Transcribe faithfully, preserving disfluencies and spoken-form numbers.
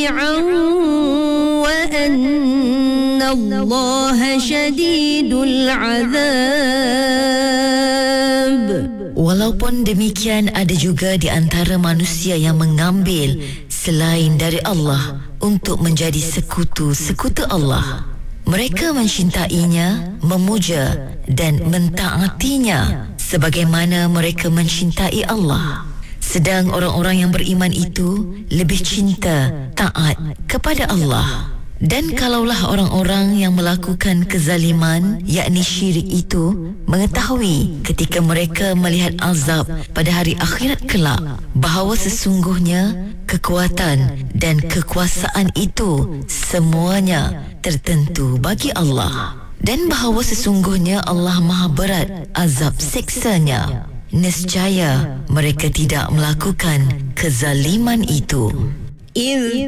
جميعا وأن الله شديد العذاب. Walaupun demikian, ada juga di antara manusia yang mengambil selain dari Allah untuk menjadi sekutu-sekutu Allah. Mereka mencintainya, memuja dan mentaatinya sebagaimana mereka mencintai Allah. Sedang orang-orang yang beriman itu lebih cinta, taat kepada Allah. Dan kalaulah orang-orang yang melakukan kezaliman, yakni syirik itu, mengetahui ketika mereka melihat azab pada hari akhirat kelak, bahawa sesungguhnya kekuatan dan kekuasaan itu semuanya tertentu bagi Allah, dan bahawa sesungguhnya Allah maha berat azab siksanya, nescaya mereka tidak melakukan kezaliman itu. إذ